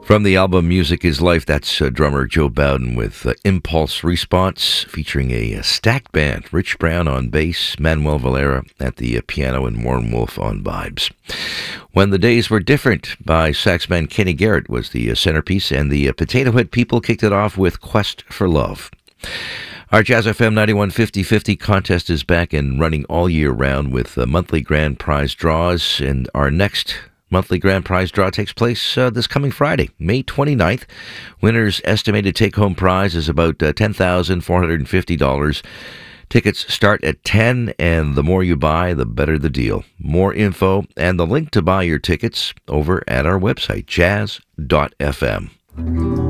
From the album Music is Life, that's drummer Joe Bowden with Impulse Response, featuring a stacked band. Rich Brown on bass, Manuel Valera at the piano, and Warren Wolf on vibes. When the Days Were Different by saxman Kenny Garrett was the centerpiece, and the Potato Head People kicked it off with Quest for Love. Our Jazz FM 91 50/50 contest is back and running all year round with monthly grand prize draws, and our next monthly grand prize draw takes place this coming Friday, May 29th. Winner's estimated take-home prize is about $10,450. Tickets start at 10, and the more you buy, the better the deal. More info and the link to buy your tickets over at our website, jazz.fm.